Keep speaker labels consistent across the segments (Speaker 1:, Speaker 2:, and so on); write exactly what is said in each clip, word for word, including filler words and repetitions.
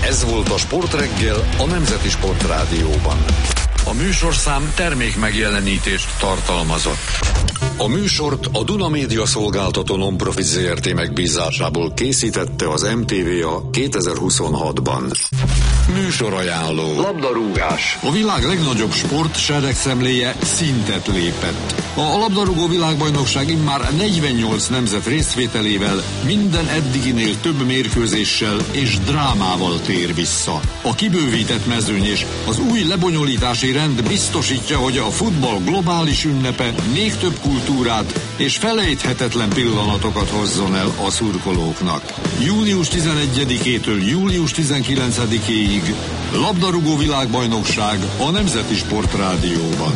Speaker 1: Ez volt a Sportreggel a Nemzeti Sportrádióban. A műsorszám termék megjelenítést tartalmazott. A műsort a Duna Média Szolgáltató Non-Profit zé er té megbízásából készítette az em té vé a kétezer-huszonhatban. Műsorajánló. Labdarúgás. A világ legnagyobb sport seregszemléje szintet lépett. A labdarúgó világbajnokság immár negyvennyolc nemzet részvételével minden eddiginél több mérkőzéssel és drámával tér vissza. A kibővített mezőny és az új lebonyolítási rend biztosítja, hogy a futball globális ünnepe még több kultúrát és felejthetetlen pillanatokat hozzon el a szurkolóknak. június tizenegyedikétől július tizenkilencedikéig labdarúgó világbajnokság a Nemzeti Sportrádióban.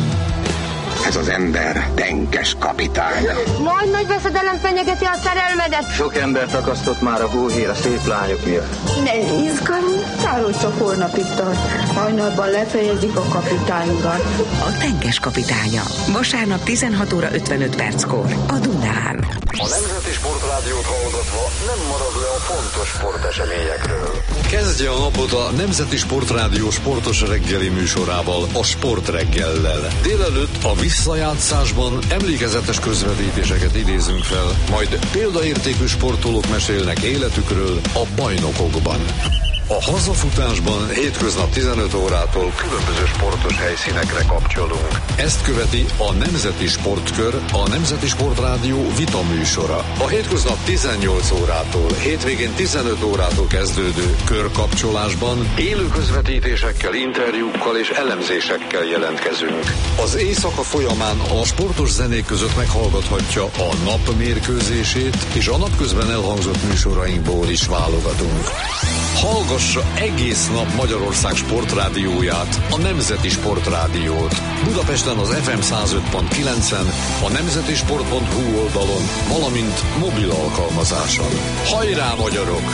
Speaker 2: Ez az ember tenkes kapitány.
Speaker 3: Nagy nagy veszedelem fenyegeti a szerelmedet.
Speaker 4: Sok embert akasztott már a hóhér a szép lányok miatt.
Speaker 3: Ne izgalom, táról csak holnapig tart. Hajnalban lefejezik a kapitányurat.
Speaker 5: A tenkes kapitánya. Vasárnap tizenhat óra ötvenöt perckor a Dunán.
Speaker 1: A Nemzeti Sportrádiót hallgatva nem marad le a fontos sporteseményekről. Kezdje a napot a Nemzeti Sportrádió sportos reggeli műsorával, a Sportreggellel. Délelőtt a visszajátszásban emlékezetes közvetítéseket idézünk fel, majd példaértékű sportolók mesélnek életükről a bajnokokban. A hazafutásban hétköznap tizenöt órától különböző sportos helyszínekre kapcsolunk. Ezt követi a Nemzeti Sportkör, a Nemzeti Sportrádió vita műsora. A hétköznap tizennyolc órától, hétvégén tizenöt órától kezdődő körkapcsolásban élő közvetítésekkel, interjúkkal és elemzésekkel jelentkezünk. Az éjszaka folyamán a sportos zenék között meghallgathatja a nap mérkőzését, és a napközben elhangzott műsorainkból is válogatunk. Hallgassa egész nap Magyarország sportrádióját, a Nemzeti Sportrádiót. Budapesten az ef em száz öt pont kilencen, a nemzetisport pont hu oldalon, valamint mobil alkalmazáson. Hajrá, magyarok!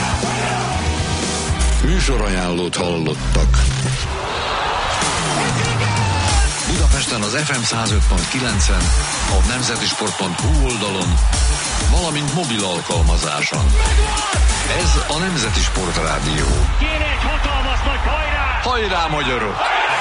Speaker 1: Műsorajánlót hallottak. Budapesten az ef em száz öt pont kilencen, a nemzetisport pont hu oldalon, valamint mobil alkalmazáson. Ez a Nemzeti Sportrádió.
Speaker 6: Kéne egy hatalmas nagy hajrá!
Speaker 1: Hajrá, magyarok!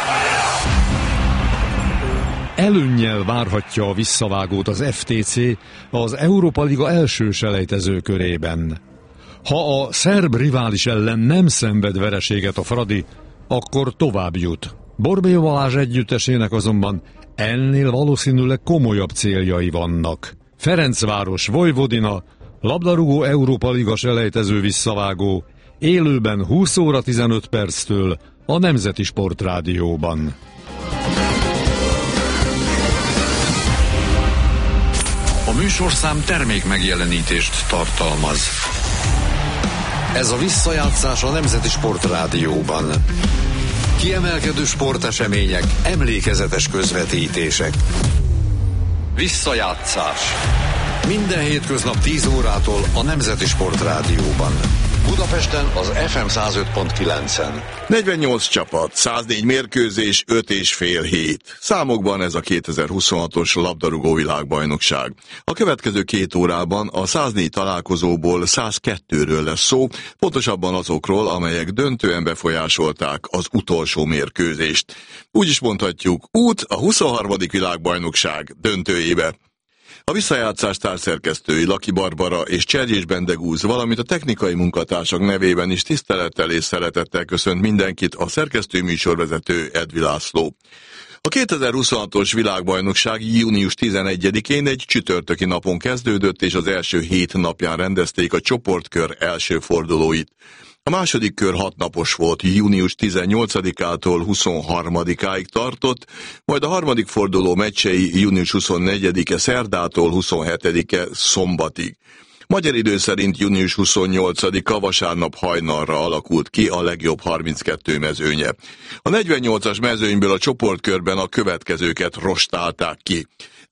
Speaker 7: Előnnyel várhatja a visszavágót az ef té cé az Európa Liga első selejtező körében. Ha a szerb rivális ellen nem szenved vereséget a Fradi, akkor tovább jut. Borbély Balázs együttesének azonban ennél valószínűleg komolyabb céljai vannak. Ferencváros Vojvodina, labdarúgó Európa Liga selejtező visszavágó, élőben húsz óra tizenöt perctől a Nemzeti Sportrádióban.
Speaker 1: A műsorszám termék megjelenítést tartalmaz. Ez a visszajátszás a Nemzeti Sportrádióban. Kiemelkedő sportesemények, emlékezetes közvetítések. Visszajátszás. Minden hétköznap tíz órától a Nemzeti Sportrádióban. Budapesten az ef em száz öt pont kilencen.
Speaker 8: negyvennyolc csapat, száznégy mérkőzés, öt és fél hét. Számokban ez a kétezer-huszonhatos labdarúgó világbajnokság. A következő két órában a száznégy találkozóból százkettőről lesz szó, pontosabban azokról, amelyek döntően befolyásolták az utolsó mérkőzést. Úgy is mondhatjuk, út a huszonharmadik világbajnokság döntőjébe. A visszajátszás társzerkesztői Laki Barbara és Cserjés Bendegúz, valamint a technikai munkatársak nevében is tisztelettel és szeretettel köszönt mindenkit a szerkesztő műsorvezető Edvi László. A kétezer-huszonhatos világbajnokság június tizenegyedikén egy csütörtöki napon kezdődött, és az első hét napján rendezték a csoportkör első fordulóit. A második kör hat napos volt, június tizennyolcadikától huszonharmadikáig tartott, majd a harmadik forduló meccsei június huszonnegyedike szerdától huszonhetedike szombatig. Magyar idő szerint június huszonnyolcadika vasárnap hajnalra alakult ki a legjobb harminckettő mezőnye. A negyvennyolcas mezőnyből a csoportkörben a következőket rostálták ki.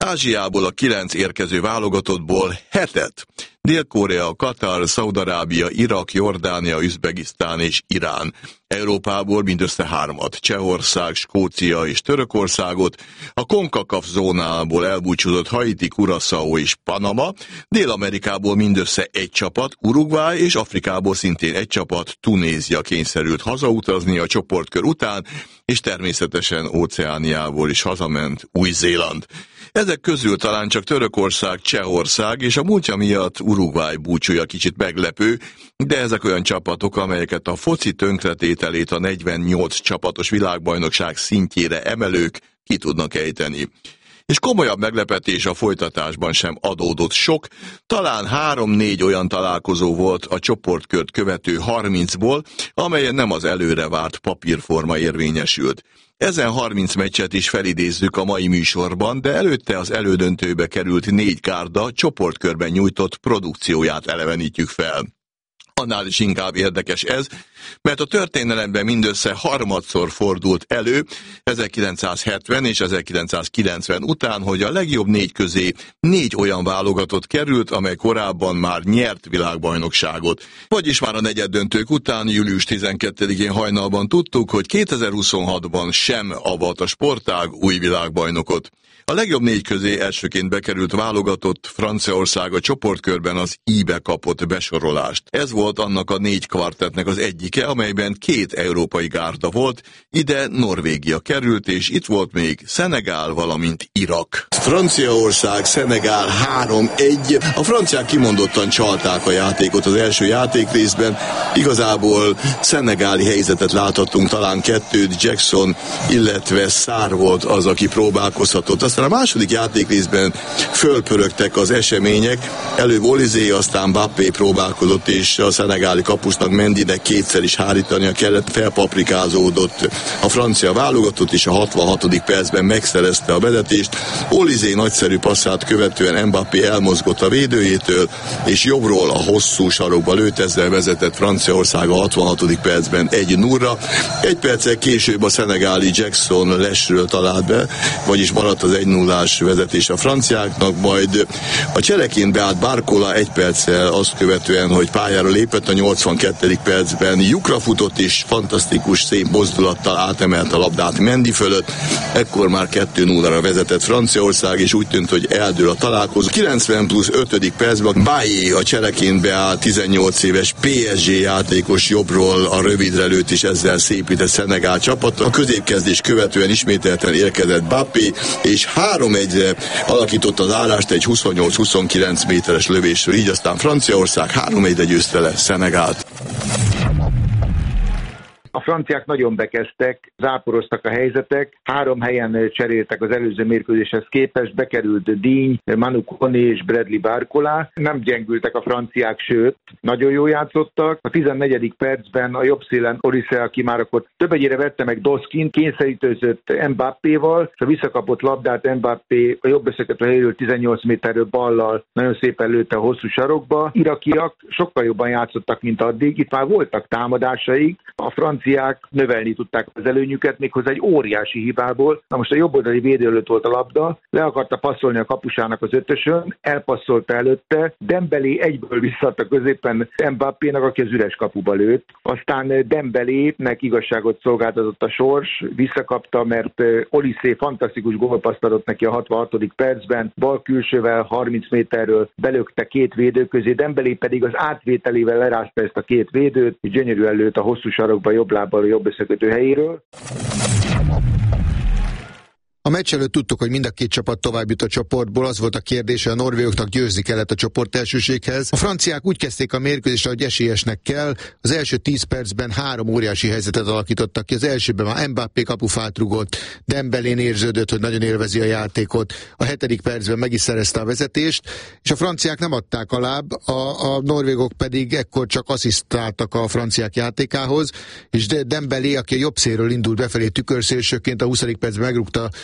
Speaker 8: Ázsiából a kilenc érkező válogatottból hetet Dél-Korea, Katar, Szaúd-Arábia, Irak, Jordánia, Üzbegisztán és Irán. Európából mindössze hármat, Csehország, Skócia és Törökországot, a CONCACAF zónából elbúcsúzott Haiti, Curaçao és Panama, Dél-Amerikából mindössze egy csapat, Uruguay, és Afrikából szintén egy csapat, Tunézia kényszerült hazautazni a csoportkör után, és természetesen Óceániából is hazament Új-Zéland. Ezek közül talán csak Törökország, Csehország és a múltja miatt Uruguay búcsúja kicsit meglepő, de ezek olyan csapatok, amelyeket a foci tönkretételét a negyvennyolc csapatos világbajnokság szintjére emelők ki tudnak ejteni. És komolyabb meglepetés a folytatásban sem adódott sok, talán három-négy olyan találkozó volt a csoportkört követő harmincból, amelyen nem az előre várt papírforma érvényesült. Ezen harminc meccset is felidézzük a mai műsorban, de előtte az elődöntőbe került négy gárda csoportkörben nyújtott produkcióját elevenítjük fel. Annál is inkább érdekes ez, mert a történelemben mindössze harmadszor fordult elő ezerkilencszázhetven és ezerkilencszázkilencven után, hogy a legjobb négy közé négy olyan válogatott került, amely korábban már nyert világbajnokságot. Vagyis már a negyeddöntők után július tizenkettedikén hajnalban tudtuk, hogy kétezer-huszonhatban sem avat a sportág új világbajnokot. A legjobb négy közé elsőként bekerült válogatott Franciaország a csoportkörben az I-be kapott besorolást. Ez volt annak a négy kvartettnek az egyike, amelyben két európai gárda volt, ide Norvégia került, és itt volt még Szenegál, valamint Irak. Franciaország, Szenegál három egy. A franciák kimondottan csalták a játékot az első játékrészben. Igazából szenegáli helyzetet láthattunk, talán kettőt, Jackson, illetve Sarr volt az, aki próbálkozhatott. Aztán a második játékrészben fölpörögtek az események, előbb Olizé, aztán Mbappé próbálkozott, és a szenegáli kapusnak, Mendynek kétszer is hárítania kellett, felpaprikázódott a francia válogatott, és a hatvanhatodik percben megszerezte a vezetést. Olizé nagyszerű passzát követően Mbappé elmozgott a védőjétől, és jobbról a hosszú sarokba lőtt, ezzel vezetett Franciaország a hatvanhatodik percben egy nullra. Egy perccel később a szenegáli Jackson lesről talált be, vagyis maradt az egy nullás vezetés a franciáknak, majd a cselekén beállt Barcola egy perccel azt követően, hogy pályára lépett, a nyolcvankettedik percben lyukra futott, és fantasztikus szép mozdulattal átemelt a labdát Mendy fölött. Ekkor már kettő nullára vezetett Franciaország, és úgy tűnt, hogy eldől a találkozó. kilencven plusz ötödik percben Baillé, a cselekén beállt tizennyolc éves pé es gé játékos jobbról a rövidre lőtt, és ezzel szépített Szenegál csapata. A középkezdés követően ismételten érkezett Mbappé, és három egyre alakította az állást egy huszonnyolc huszonkilenc méteres lövésről, így aztán Franciaország három egyre győzte le Szenegált.
Speaker 9: A franciák nagyon bekezdtek, záporoztak a helyzetek, három helyen cseréltek az előző mérkőzéshez képest, bekerült Digne, Manu Koné és Bradley Barcola. Nem gyengültek a franciák, sőt, nagyon jól játszottak. A tizennegyedik percben a jobb szélen Olise, aki már akkor több egyére vette meg Doszkint, kényszerítőzött Mbappéval, és a visszakapott labdát Mbappé a jobb összekötő helyről tizennyolc méterről ballal nagyon szépen lőtte a hosszú sarokba. Irakiak sokkal jobban játszottak, mint addig. Itt már voltak támadásaik, a franciák növelni tudták az előnyüket, méghozzá egy óriási hibából. Na most a jobboldali védő előtt volt a labda, le akarta passzolni a kapusának az ötösön, elpasszolta előtte, Dembélé egyből visszadta középen Mbappénak, aki az üres kapuba lőtt. Aztán Dembelének igazságot szolgáltatott a sors, visszakapta, mert Olise fantasztikus gólpasszt adott neki a hatvanhatodik percben, bal külsővel harminc méterről belökte két védő közé, Dembélé pedig az átvételével lerázta ezt a két védőt, és gyönyörűen lőtt a hosszú sarokba jobb lábbal a jobb összekötő helyéről.
Speaker 10: A meccs előtt tudtuk, hogy mind a két csapat tovább jut a csoportból, az volt a kérdés, hogy a norvégoknak győzni kellett a csoport elsőséghez. A franciák úgy kezdték a mérkőzést, ahogy esélyesnek kell. Az első tíz percben három óriási helyzetet alakítottak ki. Az elsőben már Mbappé kapufát rugott, Dembélén érződött, hogy nagyon élvezi a játékot. A hetedik percben meg is szerezte a vezetést, és a franciák nem adták alább, a, a norvégok pedig ekkor csak asszisztáltak a franciák játékához, és Dembélé, aki a jobb szélről indult befelé tükörszélsőként, a huszadik percben megrúgta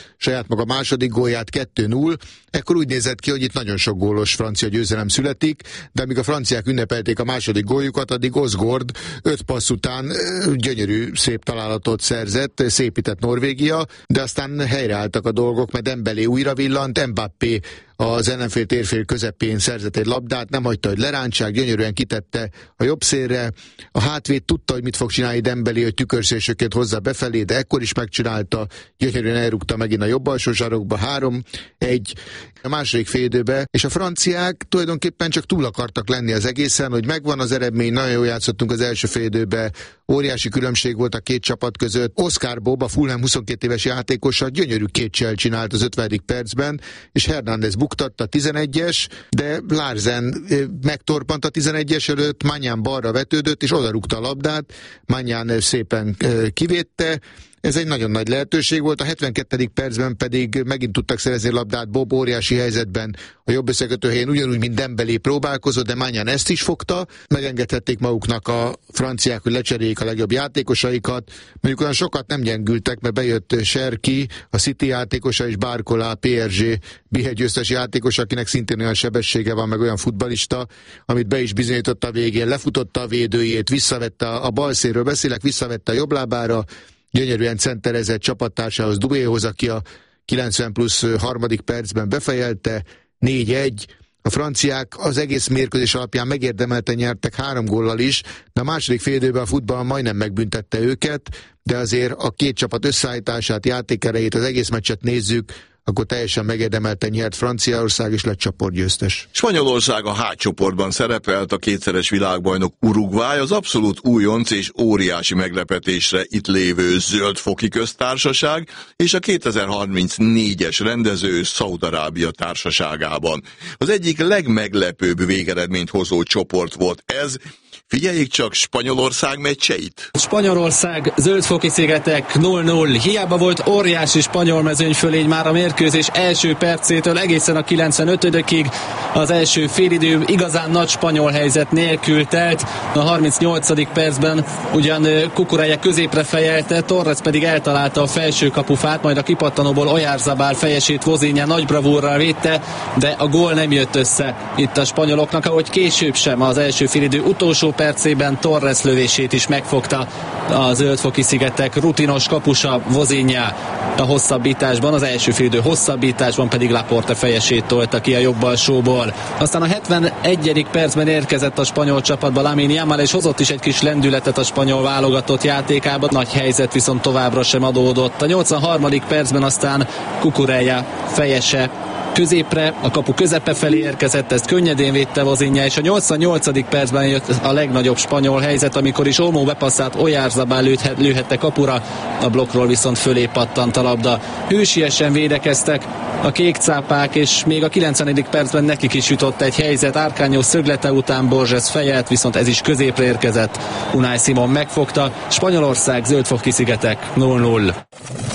Speaker 10: saját maga második gólját kettő null, ekkor úgy nézett ki, hogy itt nagyon sok gólos francia győzelem születik, de amíg a franciák ünnepelték a második góljukat, addig Osgård öt passz után gyönyörű, szép találatot szerzett, szépített Norvégia, de aztán helyreálltak a dolgok, mert Dembélé újra villant, Mbappé az ellenfél térfél közepén szerzett egy labdát, nem hagyta, hogy lerántsák, gyönyörűen kitette a jobb szélre. A hátvéd tudta, hogy mit fog csinálni Dembélé, hogy tükörszélsőként hozza befelé, de ekkor is megcsinálta, gyönyörűen elrúgta megint a jobb alsó zsarokba, három egy a második félidőbe, és a franciák tulajdonképpen csak túl akartak lenni az egészen, hogy megvan az eredmény, nagyon jól játszottunk az első félidőbe, óriási különbség volt a két csapat között. Oscar Bob, a Fulham huszonkét éves játékosa gyönyörű kétcsel csinált az ötvenedik percben, és Hernández buktatta tizenegyes, de Larsen megtorpant a tizenegyes előtt, Maignan balra vetődött, és odarúgta a labdát, Maignan szépen kivédte. Ez egy nagyon nagy lehetőség volt, a hetvenkettedik percben pedig megint tudtak szerezni labdát, Bob óriási helyzetben a jobb összekötő helyen, ugyanúgy, mint Dembélé próbálkozott, de Maignan ezt is fogta, megengedhették maguknak a franciák, hogy lecseréljék a legjobb játékosaikat, mondjuk olyan sokat nem gyengültek, mert bejött Cherki, a City játékosa, és Barcola, a pé es gé Bihe győztes játékos, akinek szintén olyan sebessége van, meg olyan futballista, amit be is bizonyított a végén, lefutotta a védőjét, visszavette a, a bal szélről beszélek, visszavette a jobb lábára, gyönyörűen centerezett csapattársához, Douéhoz, aki a kilencven plusz harmadik percben befejelte, négy egy. A franciák az egész mérkőzés alapján megérdemelten nyertek három góllal is, de a második félidőben a futball majdnem megbüntette őket, de azért a két csapat összeállítását, játékerejét, az egész meccset nézzük, akkor teljesen megérdemelten nyert Franciaország, és lett csoportgyőztes.
Speaker 8: Spanyolország a H csoportban szerepelt, a kétszeres világbajnok Uruguay, az abszolút újonc és óriási meglepetésre itt lévő Zöld-foki köztársaság, és a kétezer-harmincnégyes rendező Szaúd-Arábia társaságában. Az egyik legmeglepőbb végeredményt hozó csoport volt ez. Figyeljék csak Spanyolország meccseit.
Speaker 11: Spanyolország, Zöld-foki szigetek nulla nulla. Hiába volt óriási spanyol mezőnyfölény már a mérkőzés első percétől egészen a kilencvenötödikig. Az első félidő igazán nagy spanyol helyzet nélkül telt. A harmincnyolcadik percben ugyan Cucurella középre fejelte, Torres pedig eltalálta a felső kapufát, majd a kipattanóból Oyarzabal fejesét Vozinha nagy bravúrral védte, de a gól nem jött össze itt a spanyoloknak, ahogy később sem. Az első félidő utolsó percében Torres lövését is megfogta a Zöld-foki szigetek rutinos kapusa Vozinha a hosszabbításban, az első félidő hosszabbításban pedig Laporte fejesét tolta ki a jobb alsóból. Aztán a hetvenegyedik percben érkezett a spanyol csapatba Lamine Yamal, és hozott is egy kis lendületet a spanyol válogatott játékában. Nagy helyzet viszont továbbra sem adódott. A nyolcvanharmadik percben aztán Cucurella fejese középre, a kapu közepe felé érkezett, ezt könnyedén védte Vozinha, és a nyolcvannyolcadik percben jött a legnagyobb spanyol helyzet, amikor is Olmo bepasszált, Oyarzabal lőhette kapura, a blokkról viszont fölé pattant a labda. Hősiesen védekeztek a kékcápák, és még a kilencvenedik percben nekik is jutott egy helyzet, Arcáño szöglete után Borges fejelt, viszont ez is középre érkezett. Unai Simon megfogta, Spanyolország, Zöld-foki szigetek nulla nulla.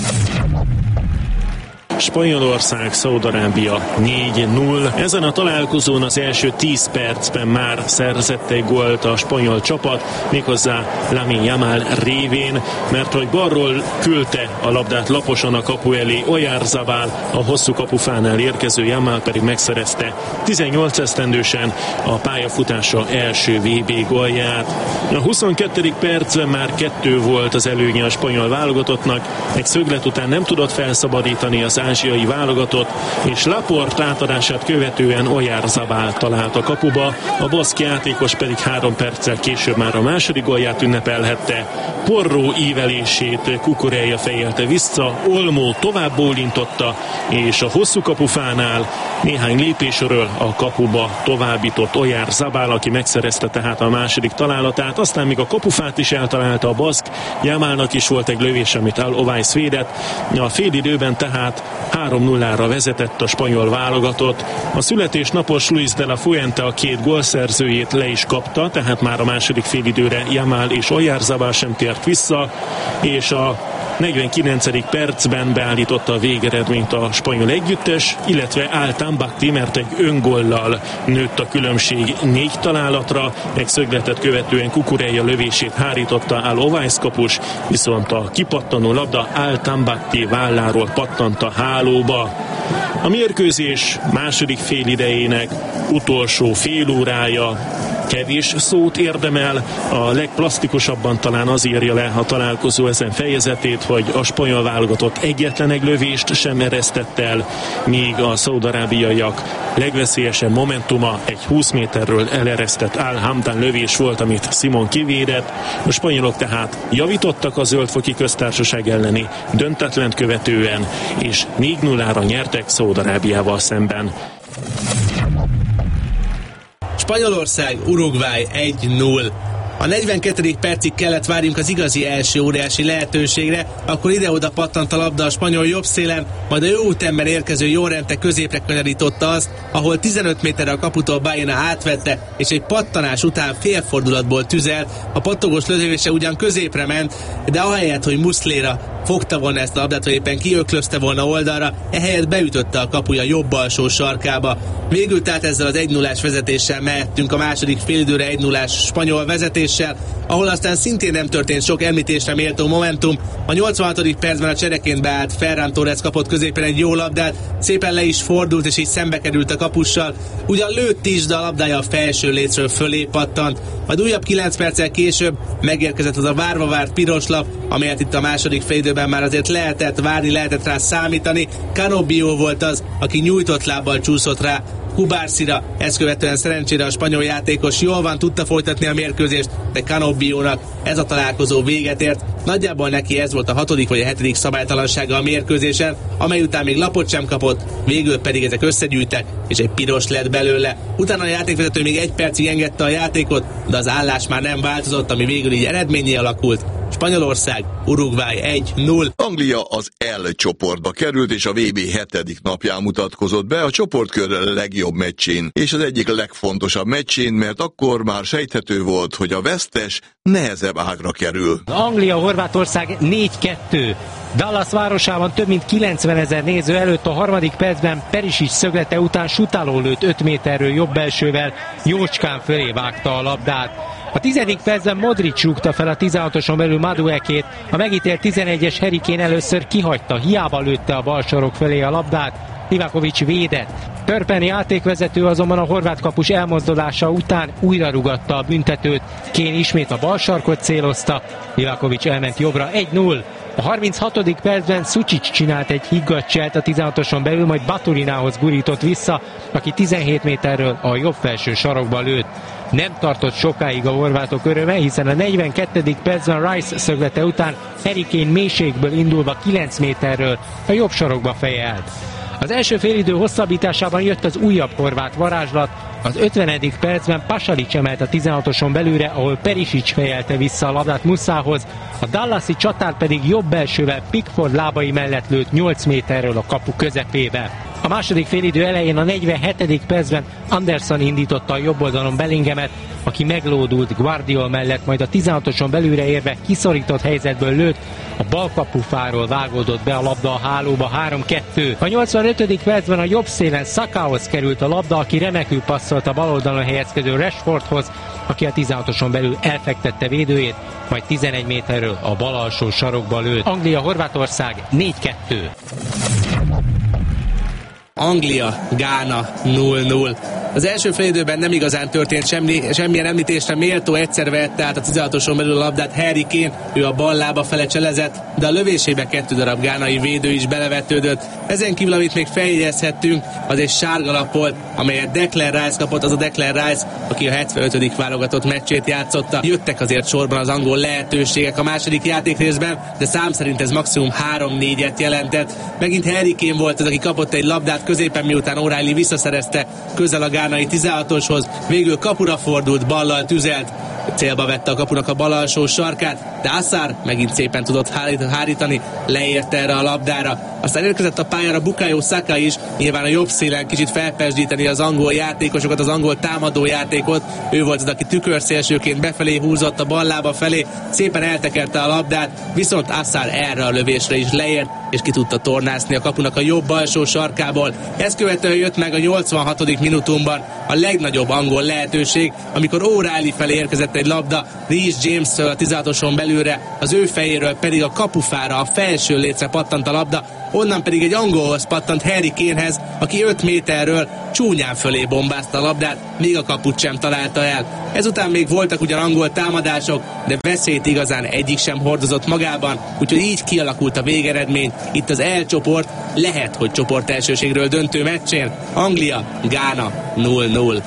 Speaker 12: Spanyolország, Szaúd-Arábia négy null. Ezen a találkozón az első tíz percben már szerzett egy gólt a spanyol csapat, méghozzá Lamine Yamal révén, mert hogy balról küldte a labdát laposan a kapu elé Oyarzabal, a hosszú kapufánál érkező Yamal pedig megszerezte tizennyolc esztendősen a pályafutása első vé bé gólját. A huszonkettedik percben már kettő volt az előnye a spanyol válogatottnak, egy szöglet után nem tudott felszabadítani az ázsiai válogatott, és Laporte átadását követően Oyarzabal talált a kapuba, a baszk játékos pedig három perccel később már a második gólját ünnepelhette. Porró ívelését Cucurella fejelte vissza, Olmo tovább bólintotta, és a hosszú kapufánál néhány lépésről a kapuba továbbított Oyarzabal, aki megszerezte tehát a második találatát, aztán még a kapufát is eltalálta a baszk, Yamalnak is volt egy lövés, amit Al Owais védett. A félidőben tehát három nullára vezetett a spanyol válogatott. A születésnapos Luis de la Fuente a két gólszerzőjét le is kapta, tehát már a második félidőre Yamal és Oyarzabal sem tért vissza, és a negyvenkilencedik percben beállította a végeredményt a spanyol együttes, illetve Al-Tambakti, mert egy öngollal nőtt a különbség négy találatra, egy szögletet követően Kukureya lövését hárította Al-Owais kapus, viszont a kipattanó labda Al-Tambakti válláról pattant a hálóba. A mérkőzés második félidejének utolsó fél órája kevés szót érdemel, a legplastikusabban talán az írja le a találkozó ezen fejezetét, hogy a spanyol válogatott egyetlen egy lövést sem eresztett el, míg a szaudarábiaiak legveszélyesebb momentuma egy húsz méterről eleresztett Al-Hamdan lövés volt, amit Simon kivédett. A spanyolok tehát javítottak a Zöldfoki Köztársaság elleni döntetlent követően, és négy nullára nyertek Szaudarábiával szemben.
Speaker 13: Spanyolország, Uruguay egy null. A negyvenkettedik percig kellett várjunk az igazi első óriási lehetőségre, akkor ide-oda pattant a labda a spanyol jobb szélen, majd a jó útemben érkező Llorente középre kanyarította azt, ahol tizenöt méterre a kaputól Baena átvette, és egy pattanás után félfordulatból tüzelt. A pattogós lövése ugyan középre ment, de ahelyett, hogy Muslera fogta volna ezt a labdát, vagy éppen kiöklözte volna oldalra, ehelyett beütötte a kapuja jobb alsó sarkába. Végül tehát ezzel az egy nullás vezetéssel mehettünk a második félidőre egy nullás spanyol vezetéssel, ahol aztán szintén nem történt sok említésre méltó momentum. A nyolcvanhatodik percben a csereként beállt Ferran Torres kapott középen egy jó labdát, szépen le is fordult, és így szembe került a kapussal. Ugyan lőtt is, de a labdája a felső lécről fölé pattant. Majd újabb kilenc perccel később megérkezett az a várva várt piros lap, amelyet itt a második félidőben már azért lehetett várni, lehetett rá számítani. Canobbio volt az, aki nyújtott lábbal csúszott rá Kubárszira, ezt követően szerencsére a spanyol játékos jól van, tudta folytatni a mérkőzést, de Canobbiónak ez a találkozó véget ért. Nagyjából neki ez volt a hatodik vagy a hetedik szabálytalansága a mérkőzésen, amely után még lapot sem kapott, végül pedig ezek összegyűjtek, és egy piros lett belőle. Utána a játékvezető még egy percig engedte a játékot, de az állás már nem változott, ami végül így eredménnyé alakult. Spanyolország, Uruguay egy null.
Speaker 8: Anglia az L csoportba került, és a vé bé hetedik napján mutatkozott be a csoportkör legjobb meccsén, és az egyik legfontosabb meccsén, mert akkor már sejthető volt, hogy a vesztes nehezebb ágra kerül.
Speaker 14: Anglia-Horvátország négy kettő. Dallas városában több mint kilencvenezer néző előtt a harmadik percben Perisic szöglete után Sutalo lőtt öt méterről jobb belsővel, jócskán fölé vágta a labdát. A tizedik percben Modric rúgta fel a tizenhatoson belül Maduekét, a megítélt tizenegyes Harry Kane először kihagyta, hiába lőtte a bal sarok felé a labdát, Livakovic védett. Törpeni játékvezető azonban a horvát kapus elmozdulása után újra rúgatta a büntetőt, Kane ismét a bal sarkot célozta, Livakovic elment jobbra egy null. A harminchatodik percben Sučić csinált egy higgadt cselt a tizenhatoson belül, majd Baturinához gurított vissza, aki tizenhét méterről a jobb felső sarokba lőtt. Nem tartott sokáig a horvátok öröme, hiszen a negyvenkettedik percben Rice szöglete után Harry Kane mélységből indulva kilenc méterről a jobb sarokba fejelt. Az első félidő hosszabbításában jött az újabb horvát varázslat, az ötvenedik percben Pasalic emelt a tizenhatoson belülre, ahol Perisic fejelte vissza a labdát Muszához, a dallasi csatár pedig jobb belsővel Pickford lábai mellett lőtt nyolc méterről a kapu közepébe. A második félidő elején a negyvenhetedik percben Anderson indította a jobb oldalon Bellinghamet, aki meglódult Guardiol mellett, majd a tizenhatoson belülre érve kiszorított helyzetből lőtt, a bal kapufáról vágódott be a labda a hálóba három kettő. A nyolcvanötödik percben a jobb szélen Sakahoz került a labda, aki remekül passzolt a bal oldalon helyezkedő Rashfordhoz, aki a tizenhatoson belül elfektette védőjét, majd tizenegy méterről a bal alsó sarokba lőtt. Anglia-Horvátország négy kettő.
Speaker 13: Anglia, Gána null null. Az első félidőben nem igazán történt semmi, semmilyen említésre méltó, egyszer vette át a tizenhatoson belül a labdát Harry Kane, ő a bal lába fele cselezett, de a lövésébe kettő darab gánai védő is belevetődött. Ezen kívül, amit még feljegyezhettünk, az egy sárga lap volt, amelyet Declan Rice kapott, az a Declan Rice, aki a hetvenötödik válogatott meccsét játszotta. Jöttek azért sorban az angol lehetőségek a második játékrészben, de szám szerint ez maximum három négyet jelentett. Megint Harry Kane volt az, aki kapott egy labdát középen, miután O'Reilly visszaszerezte közel a gánai tizenhatoshoz, végül kapura fordult, ballal tüzelt, célba vette a kapunak a bal alsó sarkát, de Assar megint szépen tudott hárítani, leérte erre a labdára. Aztán érkezett a pályára Bukayo Saka is, nyilván a jobb szélen kicsit felpesdíteni az angol játékosokat, az angol támadó játékot. Ő volt az, aki tükörszélsőként befelé húzott a bal lába felé, szépen eltekerte a labdát, viszont Assar erre a lövésre is leért, és ki tudta tornászni a kapunak a jobb alsó sarkából. Ezt követően jött meg a nyolcvanhatodik minutumban a legnagyobb angol lehetőség, amikor O'Reilly felé érkezett egy labda, Reece James-től a tizenhatoson belülre, az ő fejéről pedig a kapufára, a felső létre pattant a labda, onnan pedig egy angolhoz pattant Harry Kanehez, aki öt méterről csúnyán fölé bombázta a labdát, még a kaput sem találta el. Ezután még voltak ugyan angol támadások, de veszélyt igazán egyik sem hordozott magában, úgyhogy így kialakult a végeredmény. Itt az E csoport, lehet, hogy csoport elsőségről döntő meccsén. Anglia, Gána nulla nulla.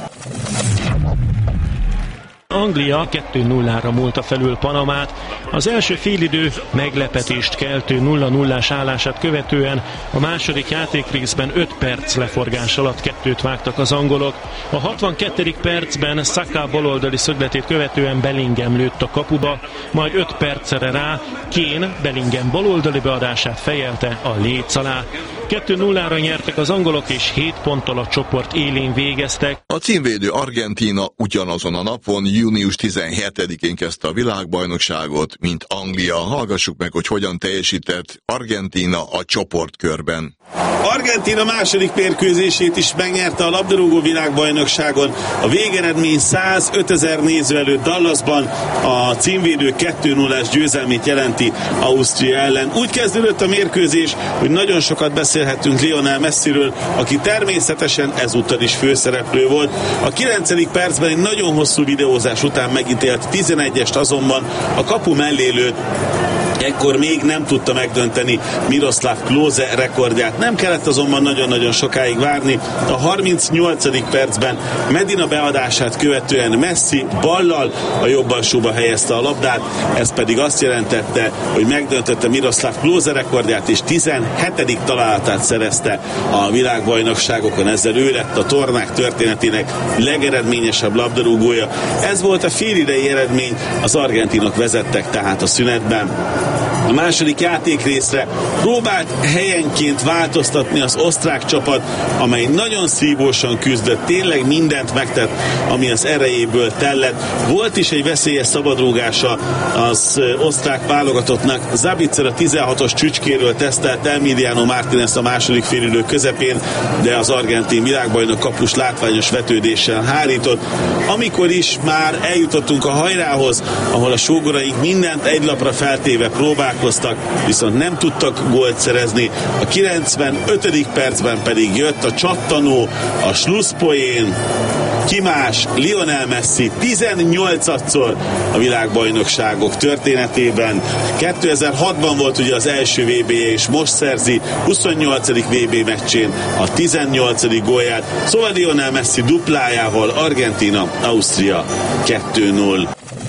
Speaker 12: Anglia kettő nullára múlta felül Panamát. Az első félidő meglepetést keltő nulla nullás állását követően a második játékrészben öt perc leforgás alatt kettőt vágtak az angolok. A hatvankettedik percben Saka baloldali szögletét követően Bellingham lőtt a kapuba, majd öt percre rá Kane Bellingham baloldali beadását fejelte a léc alá. kettő nullára nyertek az angolok, és hét ponttal a csoport élén végeztek.
Speaker 8: A címvédő Argentína ugyanazon a napon, június tizenhetedikén kezdte a világbajnokságot, mint Anglia. Hallgassuk meg, hogy hogyan teljesített Argentína a csoportkörben.
Speaker 15: Argentína második mérkőzését is megnyerte a labdarúgó világbajnokságon. A végeredmény százötezer néző előtt Dallasban a címvédő kettő nullás győzelmét jelenti Ausztria ellen. Úgy kezdődött a mérkőzés, hogy nagyon sokat beszélhetünk Lionel Messiről, aki természetesen ezúttal is főszereplő volt. A kilencedik percben egy nagyon hosszú videózás után megítélt tizenegyest azonban a kapu mellé lőtt. Ekkor még nem tudta megdönteni Miroslav Klose rekordját. Nem kellett azonban nagyon-nagyon sokáig várni. A harmincnyolcadik percben Medina beadását követően Messi ballal a jobb alsóba helyezte a labdát, ez pedig azt jelentette, hogy megdöntötte Miroslav Klose rekordját, és tizenhetedik találatát szerezte a világbajnokságokon. Ezzel ő lett a tornák történetének legeredményesebb labdarúgója. Ez volt a félidei eredmény, az argentinok vezettek tehát a szünetben. A második játékrészre próbált helyenként változtatni az osztrák csapat, amely nagyon szívósan küzdött, tényleg mindent megtett, ami az erejéből tellett. Volt is egy veszélyes szabadrúgása az osztrák válogatottnak. Zabitzer a tizenhatos csücskéről tesztelt Emiliano Martínez a második félidő közepén, de az argentin világbajnok kapus látványos vetődéssel hárított. Amikor is már eljutottunk a hajrához, ahol a sógoraink mindent egy lapra feltéve próbálkoztak, viszont nem tudtak gólt szerezni. A kilencvenötödik percben pedig jött a csattanó, a slusszpoén. Ki más? Lionel Messi tizennyolcadszor a világbajnokságok történetében. kétezer-hatban volt ugye az első vé bé-je, és most szerzi huszonnyolcadik vé bé meccsén a tizennyolcadik gólját. Szóval Lionel Messi duplájával Argentína, Ausztria kettő null.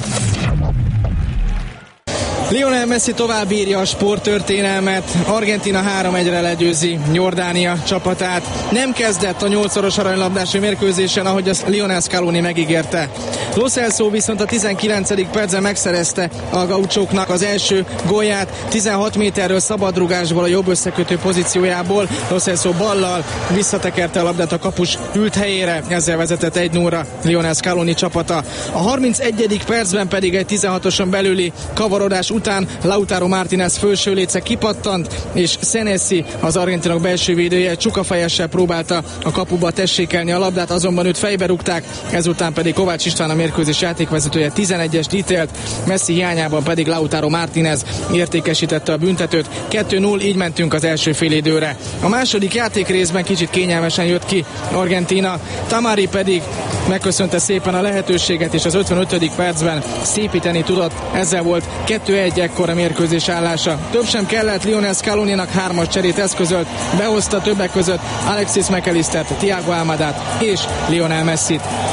Speaker 16: Lionel Messi tovább írja a sporttörténelmet. Argentína három egyre legyőzi Jordánia csapatát. Nem kezdett a nyolcszoros aranylabdási mérkőzésen, ahogy azt Lionel Scaloni megígérte. Lo Celso viszont a tizenkilencedik percben megszerezte a gauchóknak az első gólját. tizenhat méterről szabadrugásból, a jobb összekötő pozíciójából Lo Celso ballal visszatekerte a labdát a kapus ült helyére. Ezzel vezetett egy nullra Lionel Scaloni csapata. A harmincegyedik percben pedig egy tizenhatoson belüli kavarodás után Lautaro Martínez felső léce kipattant, és Senesi, az argentinok belső védője, csukafejessel próbálta a kapuba tessékelni a labdát, azonban őt fejbe rúgták, ezután pedig Kovács István, a mérkőzés játékvezetője tizenegyest ítélt, Messi hiányában pedig Lautaro Martínez értékesítette a büntetőt. kettő null, így mentünk az első félidőre. A második játékrészben kicsit kényelmesen jött ki Argentína, Tamari pedig megköszönte szépen a lehetőséget, és az ötvenötödik percben szépíteni tudott. Ezzel volt kettő egy ekkor a mérkőzés állása. Több sem kellett, Lionel Scaloninak hármas cserét eszközölt, behozta többek között Alexis McAllistert, Thiago Almadát és Lionel Messit.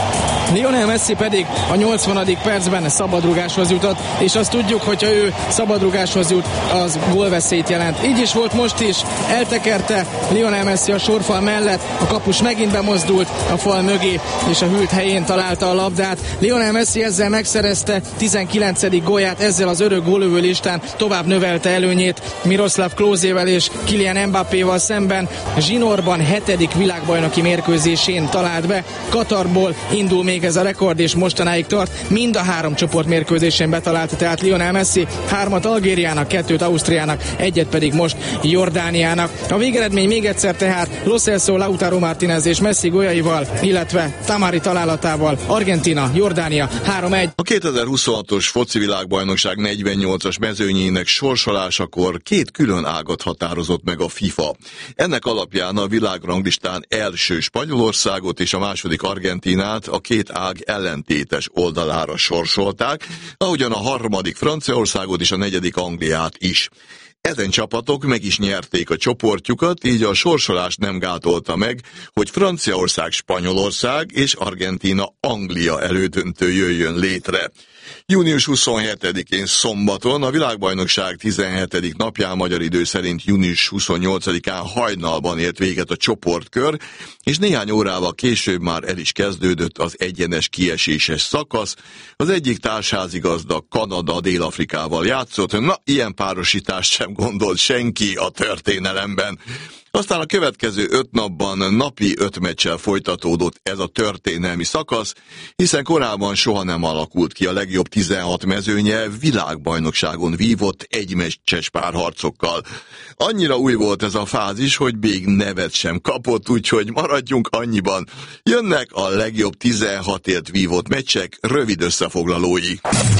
Speaker 16: Lionel Messi pedig a nyolcvanadik percben szabadrugáshoz jutott, és azt tudjuk, hogyha ő szabadrugáshoz jut, az gólveszélyt jelent. Így is volt most is, eltekerte Lionel Messi a sorfal mellett, a kapus megint bemozdult a fal mögé, és a hűlt helyén találta a labdát. Lionel Messi ezzel megszerezte tizenkilencedik gólját, ezzel az örök gólövő listán tovább növelte előnyét Miroslav Klósével és Kylian Mbappéval szemben. Zsinórban hetedik világbajnoki mérkőzésén talált be. Katarból indul még ez a rekord, és mostanáig tart. Mind a három csoportmérkőzésen betalálta tehát Lionel Messi, hármat Algériának, kettőt Ausztriának, egyet pedig most Jordániának. A végeredmény még egyszer tehát Lo Celso, Lautaro Martínez és Messi góljaival, illetve Tamari találatával Argentína, Jordánia három egy.
Speaker 8: A kétezer-huszonhatos foci világbajnokság negyvennyolcas mezőnyének sorsolásakor két külön ágat határozott meg a FIFA. Ennek alapján a világranglistán első Spanyolországot és a második Argentínát a két ág ellentétes oldalára sorsolták, ahogyan a harmadik Franciaországot és a negyedik Angliát is. Ezen csapatok meg is nyerték a csoportjukat, így a sorsolást nem gátolta meg, hogy Franciaország, Spanyolország és Argentína, Anglia elődöntő jöjjön létre. június huszonhetedikén szombaton a világbajnokság tizenhetedik napján, magyar idő szerint június huszonnyolcadikán hajnalban ért véget a csoportkör, és néhány órával később már el is kezdődött az egyenes kieséses szakasz. Az egyik társházigazda Kanada Dél-Afrikával játszott, na ilyen párosítást sem gondolt senki a történelemben. Aztán a következő öt napban napi öt meccsel folytatódott ez a történelmi szakasz, hiszen korábban soha nem alakult ki a legjobb tizenhat mezőnye világbajnokságon vívott egymeccses párharcokkal. Annyira új volt ez a fázis, hogy még nevet sem kapott, úgyhogy maradjunk annyiban. Jönnek a legjobb tizenhatért vívott meccsek rövid összefoglalói.